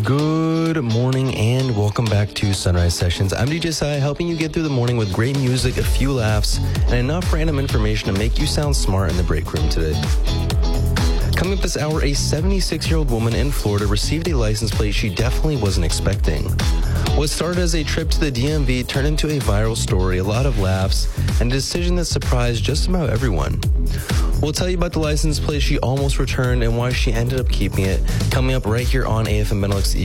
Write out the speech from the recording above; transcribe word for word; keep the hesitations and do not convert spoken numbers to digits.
Good morning and welcome back to Sunrise Sessions. I'm D J Sai, helping you get through the morning with great music, a few laughs, and enough random information to make you sound smart in the break room today. Coming up this hour, a seventy-six-year-old woman in Florida received a license plate she definitely wasn't expecting. What started as a trip to the D M V turned into a viral story, a lot of laughs, and a decision that surprised just about everyone. We'll tell you about the license plate she almost returned and why she ended up keeping it, coming up right here on A F M Benelux